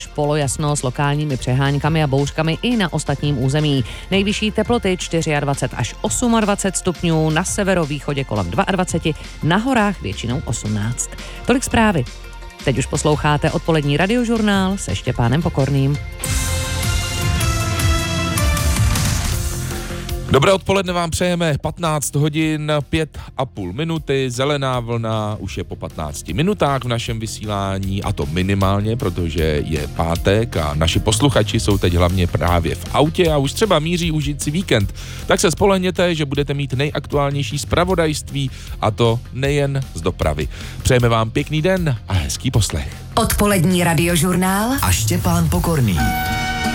polojasno s lokálními přeháňkami a bouřkami i na ostatním území. Nejvyšší teploty 24 až 28 stupňů, na severovýchodě kolem 22, na horách většinou 18. Tolik zprávy. Teď už posloucháte odpolední radiožurnál se Štěpánem Pokorným. Dobré odpoledne vám přejeme, 15 hodin 5,5 minuty, zelená vlna už je po 15 minutách v našem vysílání, a to minimálně, protože je pátek a naši posluchači jsou teď hlavně právě v autě a už třeba míří užít si víkend. Tak se spolehněte, že budete mít nejaktuálnější zpravodajství, a to nejen z dopravy. Přejeme vám pěkný den a hezký poslech. Odpolední radiožurnál a Štěpán Pokorný.